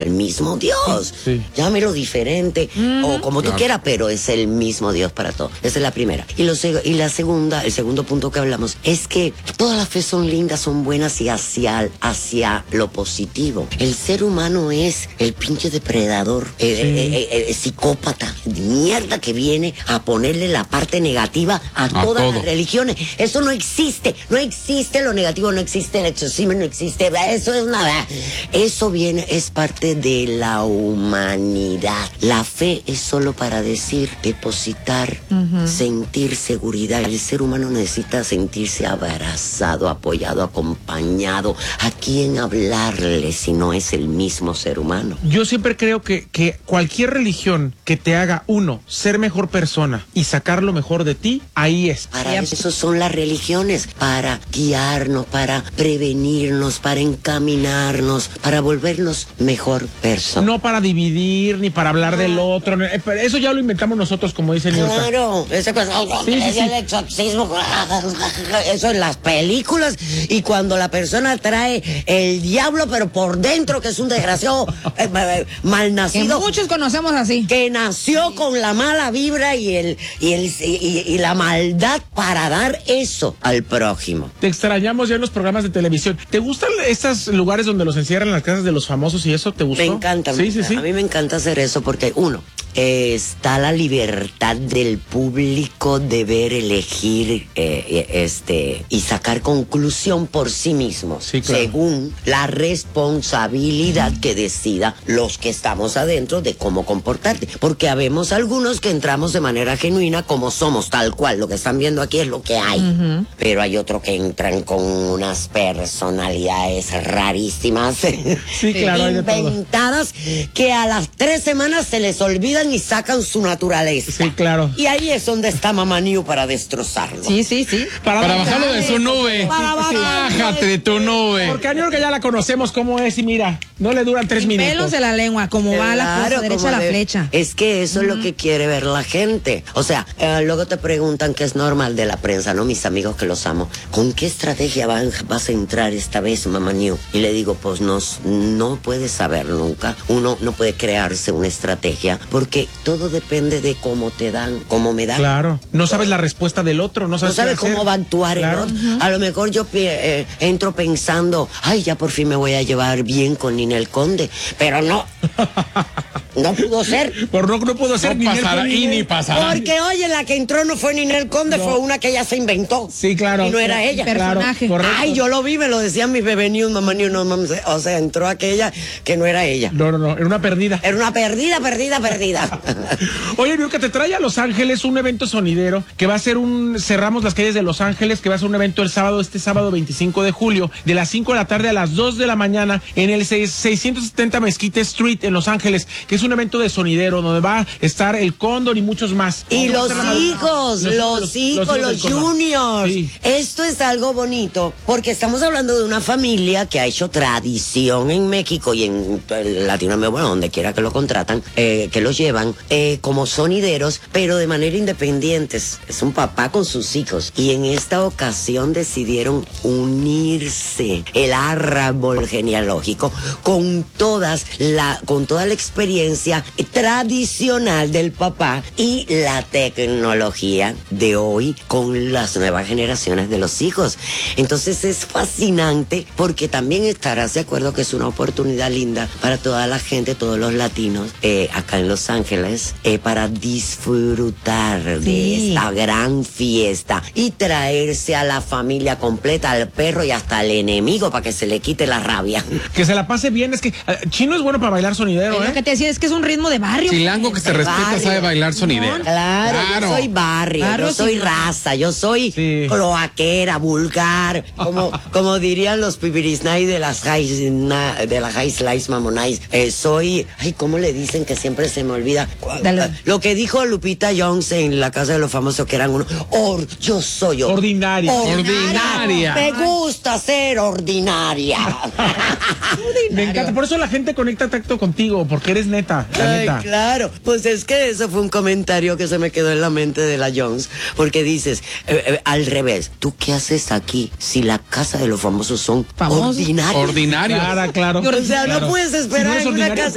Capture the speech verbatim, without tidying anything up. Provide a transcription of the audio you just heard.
el mismo Dios. Sí. Llámelo diferente mm, o como claro. tú quieras, pero es el mismo Dios para todos. Esa es la primera. Y, lo, y la segunda, el segundo punto que hablamos es que todas las fe son lindas, son buenas y hacia, hacia lo positivo. El ser humano es el pinche depredador, eh, sí. eh, eh, eh, psicópata, mierda que viene a ponerle la parte negativa a, a todas todo. las religiones. Eso no existe, no existe lo negativo, no existe el exorcismo, no existe, eso es nada. Eso viene, es parte de la humanidad. La fe es solo para decir, depositar, uh-huh. sentir seguridad. El ser humano necesita sentirse abrazado, apoyado, acompañado. ¿A quién hablarle si no es el mismo ser humano? Yo siempre creo que, que cualquier religión que te haga, uno, ser mejor persona y sacar lo mejor de ti, ahí es. Para eso son las religiones, para guiarnos, para prevenirnos, para encaminarnos, para volvernos mejor persona. No para dividir, ni para hablar ah. del otro. Eso ya lo inventamos nosotros, como dice Nilka. Claro, esa cosa, sí, sí, sí. El exorcismo, eso en las películas, y cuando la persona trae el diablo, pero por dentro, que es un desgraciado eh, malnacido. Que muchos conocemos así. Que nació con la mala vibra y el y el y, y la maldad para dar eso al prójimo. Te extrañamos ya en los programas de televisión. ¿Te gustan estos lugares donde los encierran en las casas de los famosos y eso? ¿Te gustó? Me encanta. Sí, sí, sí. A mí me encanta hacer eso porque, uno, eh, está la libertad del público de ver, elegir, eh, este, y sacar conclusión por sí mismos, sí, claro. según la responsabilidad que decida los que estamos adentro de cómo comportarte. Porque habemos algunos que entramos de manera genuina como somos, tal cual. Lo que están viendo aquí es lo que hay. Uh-huh. Pero hay otros que entran con unas personalidades rarísimas, sí, claro, inventadas, que a las tres semanas se les olvidan y sacan su naturaleza. Sí, claro. Y ahí es donde está Mamá New para destrozarlo. Sí, sí, sí. Para, para bajarlo de su nube. Para Bájate de tu nube. Porque a New York ya la conocemos cómo es y mira, no le duran tres Sin minutos. pelos de la lengua, como claro, va la cosa derecha a la de, flecha. Es que eso uh-huh. es lo que quiere ver la gente. O sea, eh, luego te preguntan qué es normal de la prensa, ¿no? Mis amigos que los amo. ¿Con qué estrategia van, vas a entrar esta vez, Mamá New? Y le digo, pues no, no puedes saber nunca. Uno no puede crearse una estrategia porque todo depende de cómo te dan, cómo me dan. Claro. No sabes la respuesta del otro, no sabes, no sabes cómo hacer. va a actuar claro. el otro. Uh-huh. A lo mejor yo eh, entro pensando, ay, ya por fin me voy a llevar bien con Ninel Conde, pero no. No pudo ser. Por no, no pudo ser. No pasará y ni pasará. Porque, oye, la que entró no fue Ninel Conde, no. fue una que ella se inventó. Sí, claro. Y no era ella. Personaje. Claro, ay, yo lo vi, me lo decían mis bebé news, Mamá New, no mames. O sea, entró aquella que no era ella. No, no, no, era una perdida. Era una perdida, perdida, perdida. Oye, New, que te trae a Los Ángeles un evento sonidero que va a ser un... Cerramos las calles de Los Ángeles, que va a ser un evento el sábado, este sábado veinticinco de julio, de las cinco de la tarde a las dos de la mañana, en el seiscientos setenta Mesquite Street, en Los Ángeles, que es un evento de sonidero, donde va a estar el Cóndor y muchos más. Y los hijos, los, los, los hijos, los, los juniors. Sí. Esto es algo bonito, porque estamos hablando de una familia que ha hecho tradición en México y en Latinoamérica, bueno, donde quiera que lo contratan, eh, que los llevan eh, como sonideros, pero de manera independiente. Es un papá con sus hijos. Y en esta ocasión decidieron unirse el árbol genealógico con todas la, con toda la experiencia tradicional del papá y la tecnología de hoy con las nuevas generaciones de los hijos. Entonces es fascinante porque también estarás de acuerdo que es una oportunidad linda para toda la gente, todos los latinos eh, acá en Los Ángeles, eh, para disfrutar sí. de esta gran fiesta y traerse a la familia completa, al perro y hasta al enemigo para que se le quite la rabia. Que se la pase bien, es que uh, Chino es bueno para bailar sonidero, es ¿eh? Lo que te decía es que es un ritmo de barrio. Chilango que se respeta barrio. Sabe bailar sonidero. No, claro, claro, yo soy barrio, barrio yo soy sí. raza, yo soy sí. cloaquera, vulgar, como, como dirían los pipirisnay de las high, de la high slice mamonais. Eh, soy, ay, ¿cómo le dicen que siempre se me olvida? Dale. Lo que dijo Lupita Jones en La Casa de los Famosos, que eran uno, or, yo soy or, ordinaria. Ordinaria. Me gusta ser ordinaria. Me encanta, por eso la gente conecta tacto contigo, porque eres neta, la ay, neta. Claro, pues es que eso fue un comentario que se me quedó en la mente de la Jones, porque dices, eh, eh, al revés, ¿tú qué haces aquí si La Casa de los Famosos son ¿Famosos? ordinarios? Ordinarios. Claro, claro. O sea, claro. no puedes esperar si no en una casa